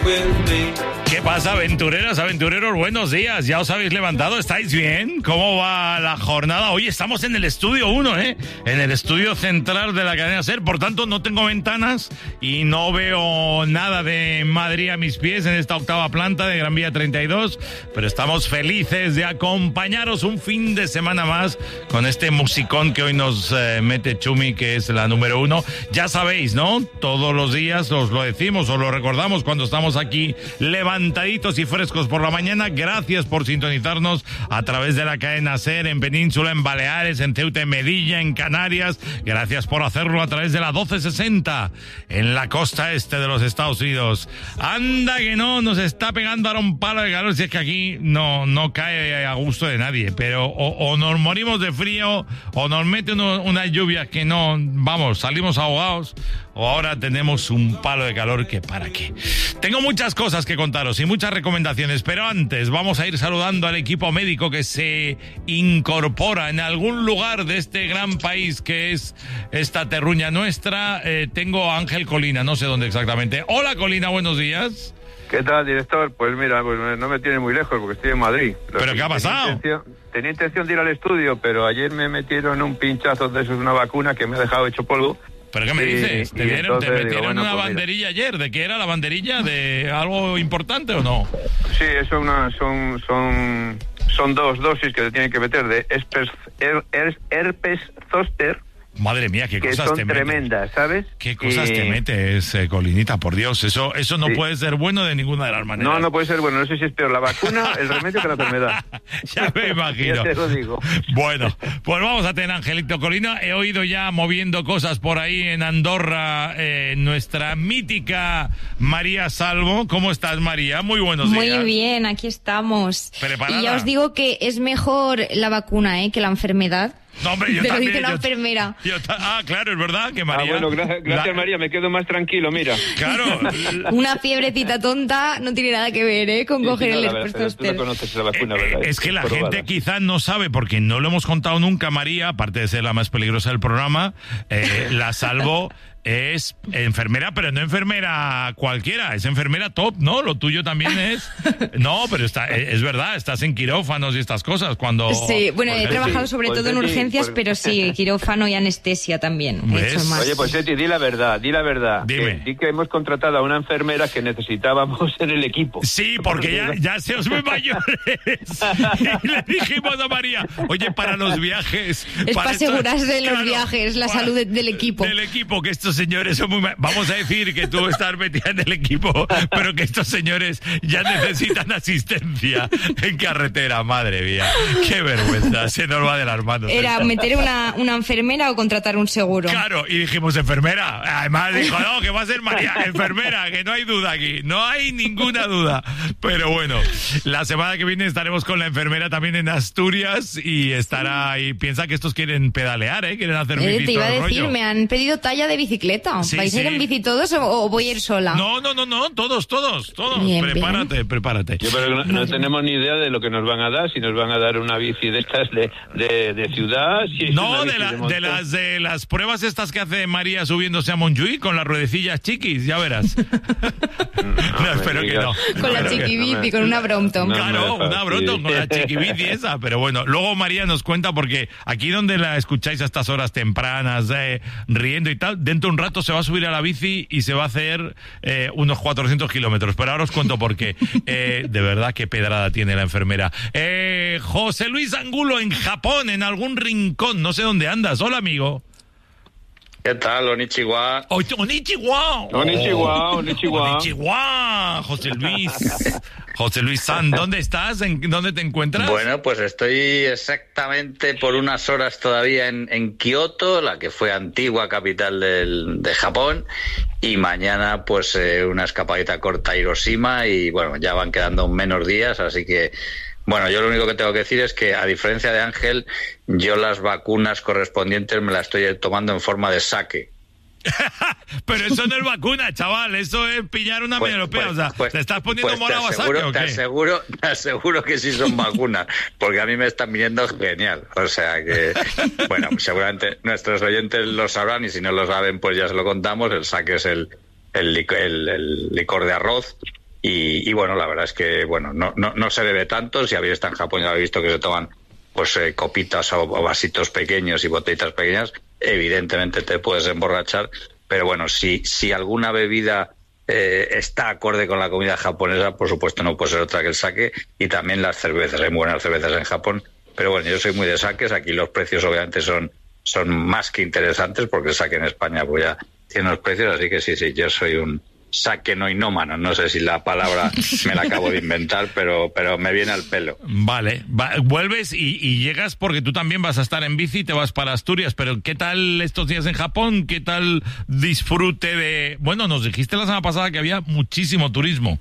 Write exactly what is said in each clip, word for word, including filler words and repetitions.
¿Qué pasa, aventureras, aventureros? Buenos días, ¿ya os habéis levantado? ¿Estáis bien? ¿Cómo va la jornada? Hoy estamos en el estudio uno, ¿eh? En el estudio central de la cadena SER, por tanto no tengo ventanas y no veo nada de Madrid a mis pies en esta octava planta de Gran Vía treinta y dos, pero estamos felices de acompañaros un fin de semana más con este musicón que hoy nos eh, mete Chumi, que es la número uno. Ya sabéis, ¿no? Todos los días os lo decimos, os lo recordamos cuando estamos aquí levantaditos y frescos por la mañana. Gracias por sintonizarnos a través de la cadena SER en Península, en Baleares, en Ceuta, en Melilla, en Canarias. Gracias por hacerlo a través de la doce sesenta en la costa este de los Estados Unidos. Anda que no, nos está pegando ahora un palo de calor, si es que aquí no, no cae a gusto de nadie, pero o, o nos morimos de frío o nos mete uno, una lluvia que no, vamos, salimos ahogados, o ahora tenemos un palo de calor que para qué. Tengo muchas cosas que contaros y muchas recomendaciones, pero antes vamos a ir saludando al equipo médico que se incorpora en algún lugar de este gran país que es esta terruña nuestra. Eh, tengo a Ángel Colina, no sé dónde exactamente. Hola Colina, buenos días. ¿Qué tal, director? Pues mira, pues no me tiene muy lejos porque estoy en Madrid. Lo ¿Pero que qué ha pasado? Tenía intención, tenía intención de ir al estudio, pero ayer me metieron un pinchazo de esos, una vacuna que me ha dejado hecho polvo. ¿Pero qué me y, dices? ¿Te, y dieron, entonces, te metieron digo, bueno, una pues banderilla mira. ayer? ¿De qué era la banderilla? ¿De algo importante o no? Sí, eso una, son, son, son dos dosis que te tienen que meter de herpes, her, her, herpes zóster. Madre mía, qué que cosas son te metes. tremendas, ¿sabes? Qué cosas y... te metes, eh, Colinita, por Dios. Eso eso no sí. puede ser bueno de ninguna de las maneras. No, no puede ser bueno. No sé si es peor la vacuna, el remedio que la enfermedad. Ya me imagino. Ya te lo digo. Bueno, pues vamos a tener Angelito Colina. He oído ya moviendo cosas por ahí en Andorra, eh, nuestra mítica María Salvo. ¿Cómo estás, María? Muy buenos días. Muy bien, aquí estamos. ¿Preparada? Y ya os digo que es mejor la vacuna, ¿eh? que la enfermedad. No, hombre, yo Te también, lo dice la yo, enfermera. Yo ta- ah, claro, es verdad que María... Ah, bueno, gracias, gracias la, María, me quedo más tranquilo, mira. Claro. Una fiebrecita tonta no tiene nada que ver, ¿eh? Con Sí, coger sí, no, el la verdad, pero tú herpes no conoces la vacuna, Eh, ¿verdad? Es que la Probada. gente quizás no sabe, porque no lo hemos contado nunca, María, aparte de ser la más peligrosa del programa, eh, la Salvo es enfermera, pero no enfermera cualquiera, es enfermera top, ¿no? Lo tuyo también es... No, pero está, es verdad, estás en quirófanos y estas cosas cuando... Sí, bueno, he Pues trabajado sí, sobre pues todo en sí, urgencias, pues- pero sí, quirófano y anestesia también. He ¿Ves? hecho más. Oye, pues Eti, di la verdad, di la verdad. Dime. Que, di que hemos contratado a una enfermera que necesitábamos en el equipo. Sí, porque ya, ya se os ve mayores. Y le dijimos a María, oye, para los viajes... Es para esto- asegurarse de los claro, viajes, la para- salud de- del equipo. Del equipo, que estos señores son muy... ma- Vamos a decir que tú estás metida en el equipo, pero que estos señores ya necesitan asistencia en carretera. Madre mía, qué vergüenza, se nos va de las manos. ¿Era esto. meter una, una enfermera o contratar un seguro? Claro, y dijimos enfermera. Además dijo, no, que va a ser María, enfermera, que no hay duda aquí, no hay ninguna duda. Pero bueno, la semana que viene estaremos con la enfermera también en Asturias y estará ahí. Piensa que estos quieren pedalear, ¿eh? Quieren hacer Eh, bici te iba a todo el decir, rollo. me han pedido talla de bicicleta. Sí, ¿Vais a ir sí. en bici todos o, o voy a ir sola? No, no, no, no, todos, todos, todos. Bien, prepárate, bien. prepárate. Yo pero no, no tenemos ni idea de lo que nos van a dar, si nos van a dar una bici de estas de, de, de ciudad, si es No, una de, bici la- de de montón. las de las pruebas estas que hace María subiéndose a Montjuïc con las ruedecillas chiquis, ya verás. No, me espero que digas. no. Con la Espero que- chiquibici, con una Brompton. No. Claro, me una Brompton con la fastidies. chiquibici esa, pero bueno, luego María nos cuenta porque aquí donde la escucháis a estas horas tempranas, eh, riendo y tal, dentro de un rato se va a subir a la bici y se va a hacer eh, unos cuatrocientos kilómetros, pero ahora os cuento por qué. Eh, de verdad, qué pedrada tiene la enfermera. Eh, José Luis Angulo en Japón, en algún rincón, no sé dónde andas. Hola, amigo. ¿Qué tal, Onichiwa? Oh, Onichiwa. Onichiwa, Onichiwa. Onichiwa, José Luis. José Luis San, ¿dónde estás? ¿En dónde te encuentras? Bueno, pues estoy exactamente por unas horas todavía en, en Kioto, la que fue antigua capital del, de Japón, y mañana pues eh, una escapadita corta a Hiroshima y bueno, ya van quedando menos días, así que bueno, yo lo único que tengo que decir es que, a diferencia de Ángel, yo las vacunas correspondientes me las estoy tomando en forma de sake. Pero eso no es vacuna, chaval, eso es pillar una Pues, europea, pues, o sea, pues, ¿te estás poniendo pues morado a te saque aseguro, o te qué? aseguro, te aseguro que sí son vacunas, porque a mí me están viniendo genial. O sea que, bueno, seguramente nuestros oyentes lo sabrán y si no lo saben, pues ya se lo contamos. El sake es el, el, lic- el, el licor de arroz y, y bueno, la verdad es que bueno no, no, no se bebe tanto. Si habéis estado en Japón ya habéis visto que se toman pues eh, copitas o, o vasitos pequeños y botellitas pequeñas. Evidentemente te puedes emborrachar, pero bueno, si, si alguna bebida eh, está acorde con la comida japonesa, por supuesto no puede ser otra que el sake, y también las cervezas. Hay muy buenas cervezas en Japón, pero bueno, yo soy muy de sakes. Aquí los precios obviamente son, son más que interesantes, porque el sake en España pues ya tiene los precios, así que sí, sí, yo soy un saquenoinómano. No sé si la palabra me la acabo de inventar, pero pero me viene al pelo. Vale, va, vuelves y, y llegas porque tú también vas a estar en bici y te vas para Asturias, pero ¿qué tal estos días en Japón? ¿Qué tal disfrute de...? Bueno, nos dijiste la semana pasada que había muchísimo turismo.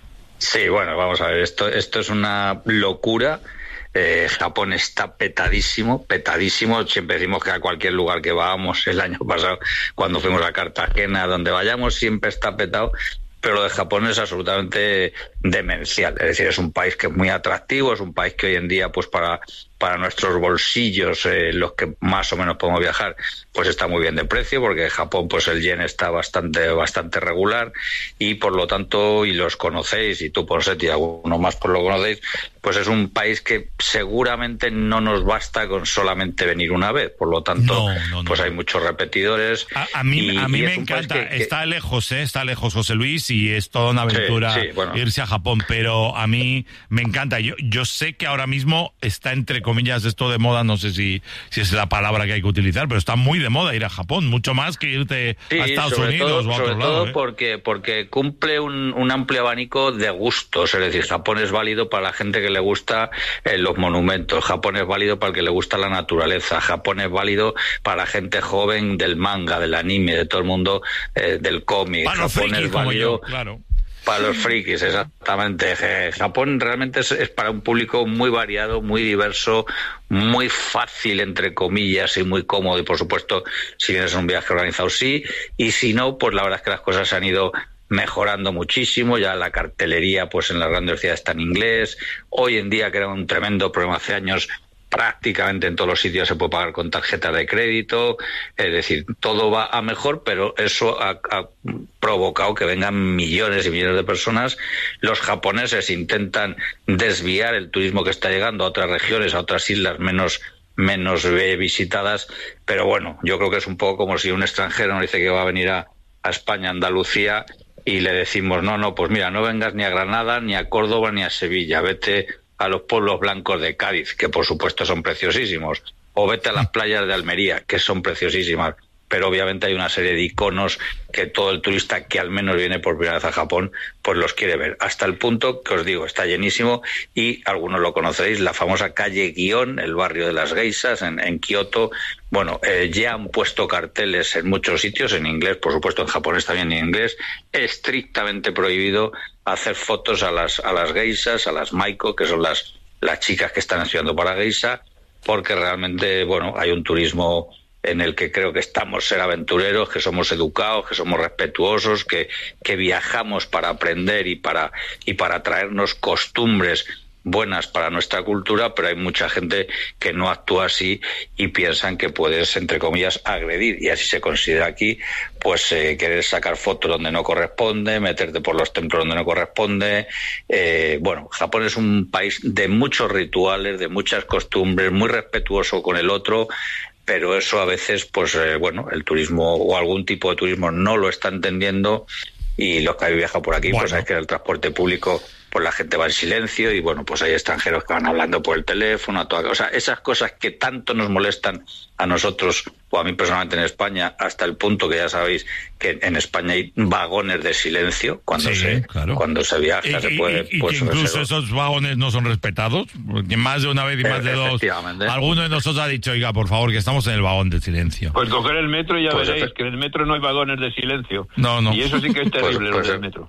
Sí, bueno, vamos a ver, esto, esto es una locura. Eh, Japón está petadísimo, petadísimo. Siempre decimos que a cualquier lugar que vamos, el año pasado cuando fuimos a Cartagena, donde vayamos, siempre está petado. Pero lo de Japón es absolutamente demencial. Es decir, es un país que es muy atractivo, es un país que hoy en día, pues para para nuestros bolsillos, eh, los que más o menos podemos viajar, pues está muy bien de precio, porque en Japón pues el yen está bastante bastante regular, y por lo tanto, y los conocéis, y tú, Ponseti, y algunos más por lo conocéis, pues es un país que seguramente no nos basta con solamente venir una vez. Por lo tanto, no, no, no. pues hay muchos repetidores. A, a mí, y, a mí me encanta. Que, que... Está lejos, ¿eh? Está lejos, José Luis, y es toda una aventura sí, sí, bueno. irse a Japón, pero a mí me encanta. Yo, yo sé que ahora mismo está entre comillas esto de moda, no sé si, si es la palabra que hay que utilizar, pero está muy de moda ir a Japón, mucho más que irte sí, a Estados sobre Unidos todo, o a sobre otro todo lado. ¿eh? porque, porque cumple un, un amplio abanico de gustos. Es decir, Japón es válido para la gente que le gusta eh, los monumentos, Japón es válido para el que le gusta la naturaleza, Japón es válido para la gente joven del manga, del anime, de todo el mundo eh, del cómic. Para los Japón frikis, es válido como yo, claro. Para los frikis, exactamente. Japón realmente es, es para un público muy variado, muy diverso, muy fácil, entre comillas, y muy cómodo. Y por supuesto, si vienes en un viaje organizado, sí. Y si no, pues la verdad es que las cosas se han ido mejorando muchísimo. Ya la cartelería, pues en las grandes ciudades está en inglés. Hoy en día, que era un tremendo problema hace años, prácticamente en todos los sitios se puede pagar con tarjetas de crédito. Es decir, todo va a mejor, pero eso ha, ha provocado que vengan millones y millones de personas. Los japoneses intentan desviar el turismo que está llegando a otras regiones, a otras islas menos menos visitadas, pero bueno, yo creo que es un poco como si un extranjero nos dice que va a venir a, a España, Andalucía, y le decimos, no, no, pues mira, no vengas ni a Granada, ni a Córdoba, ni a Sevilla, vete a los pueblos blancos de Cádiz, que por supuesto son preciosísimos, o vete a las playas de Almería, que son preciosísimas, pero obviamente hay una serie de iconos que todo el turista que al menos viene por primera vez a Japón, pues los quiere ver, hasta el punto que os digo, está llenísimo, y algunos lo conoceréis, la famosa calle Gion, el barrio de las geishas en, en Kioto. Bueno, eh, ya han puesto carteles en muchos sitios, en inglés, por supuesto, en japonés también en inglés, estrictamente prohibido hacer fotos a las a las geishas, a las maiko, que son las las chicas que están estudiando para geisha, porque realmente, bueno, hay un turismo en el que creo que estamos ser aventureros, que somos educados, que somos respetuosos, que que viajamos para aprender y para y para traernos costumbres buenas para nuestra cultura, pero hay mucha gente que no actúa así y piensan que puedes, entre comillas, agredir, y así se considera aquí, pues eh, querer sacar fotos donde no corresponde, meterte por los templos donde no corresponde. Eh, bueno, Japón es un país de muchos rituales, de muchas costumbres, muy respetuoso con el otro, pero eso a veces, pues eh, bueno, el turismo o algún tipo de turismo no lo está entendiendo, y los que habéis viajado por aquí, bueno, pues sabéis que en el transporte público pues la gente va en silencio, y bueno, pues hay extranjeros que van hablando por el teléfono, a toda, o sea, esas cosas que tanto nos molestan a nosotros, o a mí personalmente en España, hasta el punto que ya sabéis que en España hay vagones de silencio cuando sí, se claro. cuando se viaja, y, se puede... Y, y pues, que incluso se... esos vagones no son respetados, porque más de una vez y más de dos, alguno de nosotros ha dicho, oiga, por favor, que estamos en el vagón de silencio. Pues coger el metro y ya pues veréis efe... que en el metro no hay vagones de silencio. No, no. Y eso sí que es terrible, pues, pues, lo del metro.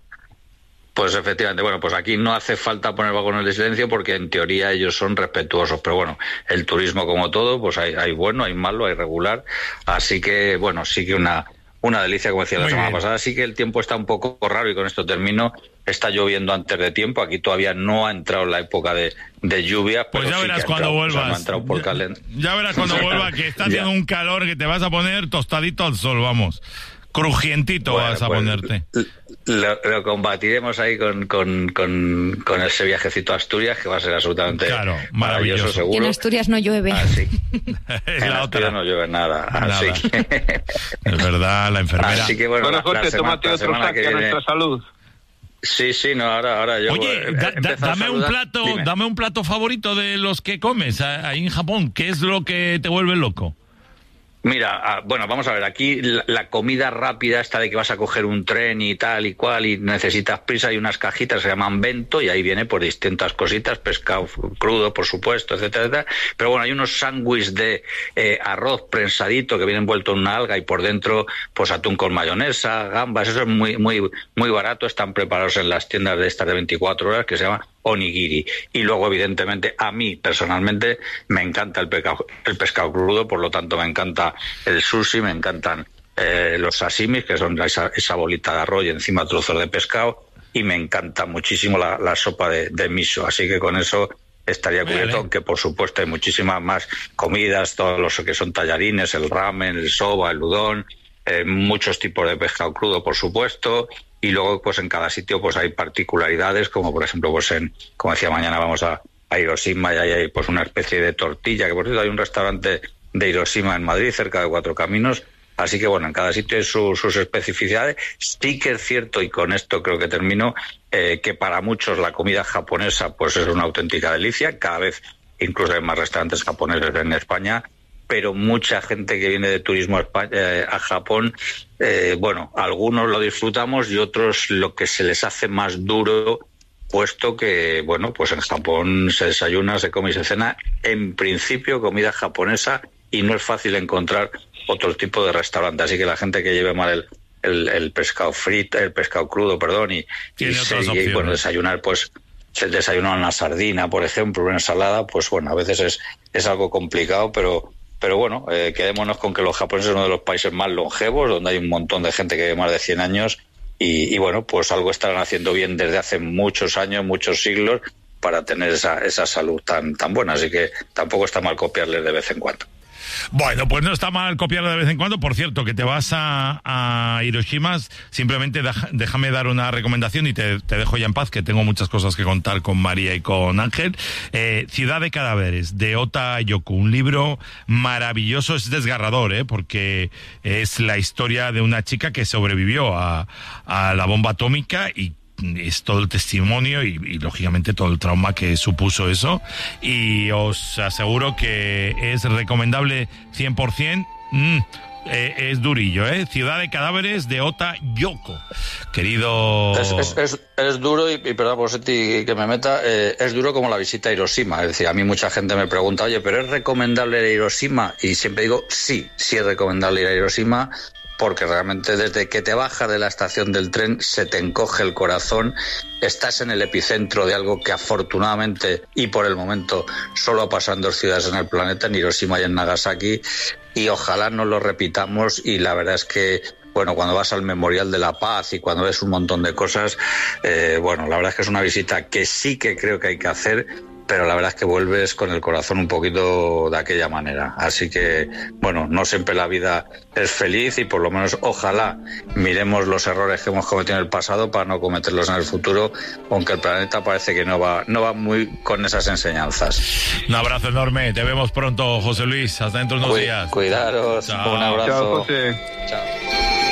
Pues efectivamente, bueno, pues aquí no hace falta poner vagones de silencio porque en teoría ellos son respetuosos, pero bueno, el turismo como todo, pues hay, hay bueno, hay malo, hay regular, así que bueno, sí que una una delicia, como decía la semana bien. pasada. Sí que el tiempo está un poco raro, y con esto termino, está lloviendo antes de tiempo, aquí todavía no ha entrado la época de, de lluvia, pues pero ya sí verás que ha cuando entrado, vuelvas, o sea, no ha entrado por calen... ya, ya verás cuando vuelva, que está haciendo un calor que te vas a poner tostadito al sol, vamos. Crujientito Bueno, vas a pues, ponerte. Lo, lo combatiremos ahí con, con, con, con ese viajecito a Asturias, que va a ser absolutamente claro, maravilloso, maravilloso, seguro. Y en Asturias no llueve. Ah, sí. Es En la Asturias otra. no llueve nada. Nada. Así que, Es verdad, la enfermera. así que bueno, Bueno, la- José, la semana, tómate la otro semana saque que a viene. nuestra salud. Sí, sí, no, ahora, ahora yo. Oye, eh, da- he da- empezado a dame un saludar. plato, Dime. dame un plato favorito de los que comes a- ahí en Japón. ¿Qué es lo que te vuelve loco? Mira, ah, bueno, vamos a ver, aquí la, la comida rápida, esta de que vas a coger un tren y tal y cual y necesitas prisa, hay unas cajitas que se llaman bento y ahí viene por distintas cositas, pescado crudo, por supuesto, etcétera, etcétera. Pero bueno, hay unos sándwiches de eh, arroz prensadito que viene envuelto en una alga y por dentro, pues atún con mayonesa, gambas, eso es muy, muy, muy barato, están preparados en las tiendas de estas de veinticuatro horas que se llaman onigiri. Y luego, evidentemente, a mí personalmente me encanta el pescado, el pescado crudo, por lo tanto me encanta el sushi, me encantan eh, los sashimis, que son esa, esa bolita de arroz y encima trozos de pescado, y me encanta muchísimo la, la sopa de, de miso. Así que con eso estaría cubierto, Vale. aunque por supuesto hay muchísimas más comidas, todos los que son tallarines, el ramen, el soba, el udon, eh, muchos tipos de pescado crudo, por supuesto. Y luego, pues en cada sitio pues hay particularidades, como por ejemplo, pues en, como decía, mañana vamos a, a Hiroshima y ahí hay pues una especie de tortilla, que por cierto hay un restaurante de Hiroshima en Madrid, cerca de Cuatro Caminos. Así que bueno, en cada sitio hay su, sus especificidades. Sí que es cierto, y con esto creo que termino, eh, que para muchos la comida japonesa pues es una auténtica delicia. Cada vez incluso hay más restaurantes japoneses en España, pero mucha gente que viene de turismo a, España, eh, a Japón, eh, bueno, algunos lo disfrutamos y otros lo que se les hace más duro, puesto que, bueno, pues en Japón se desayuna, se come y se cena, en principio comida japonesa, y no es fácil encontrar otro tipo de restaurante. Así que la gente que lleve mal el, el, el pescado frito, el pescado crudo, perdón, y, Tiene y, otras se- y, opciones. bueno, desayunar, pues se desayuna una sardina, por ejemplo, una ensalada, pues bueno, a veces es, es algo complicado, pero pero bueno, eh, quedémonos con que los japoneses son uno de los países más longevos, donde hay un montón de gente que vive más de cien años, y, y bueno, pues algo estarán haciendo bien desde hace muchos años, muchos siglos, para tener esa, esa salud tan, tan buena, así que tampoco está mal copiarles de vez en cuando. Bueno, pues no está mal copiarlo de vez en cuando. Por cierto, que te vas a, a Hiroshima, simplemente deja- déjame dar una recomendación y te, te dejo ya en paz, que tengo muchas cosas que contar con María y con Ángel. Eh, Ciudad de Cadáveres, de Ota Yoku, un libro maravilloso, es desgarrador, ¿eh? Porque es la historia de una chica que sobrevivió a, a la bomba atómica y es todo el testimonio y, y lógicamente todo el trauma que supuso eso, y os aseguro que es recomendable cien por ciento. Mm, eh, es durillo, ¿eh? Ciudad de Cadáveres, de Ota Yoko, querido. Es, es, es, es duro, y, y perdón por Seti que me meta, eh, es duro como la visita a Hiroshima. Es decir, a mí mucha gente me pregunta, oye, ¿pero es recomendable ir a Hiroshima? Y siempre digo, sí, sí es recomendable ir a Hiroshima, porque realmente desde que te bajas de la estación del tren se te encoge el corazón. Estás en el epicentro de algo que afortunadamente y por el momento solo ha pasado en dos ciudades en el planeta, en Hiroshima y en Nagasaki, y ojalá no lo repitamos. Y la verdad es que, bueno, cuando vas al Memorial de la Paz y cuando ves un montón de cosas, eh, bueno, la verdad es que es una visita que sí que creo que hay que hacer, pero la verdad es que vuelves con el corazón un poquito de aquella manera. Así que, bueno, no siempre la vida es feliz, y por lo menos ojalá miremos los errores que hemos cometido en el pasado para no cometerlos en el futuro, aunque el planeta parece que no va, no va muy con esas enseñanzas. Un abrazo enorme, te vemos pronto, José Luis, hasta dentro de unos Cuid- días. Cuidaros, Chao. un abrazo. Chao, José. Chao.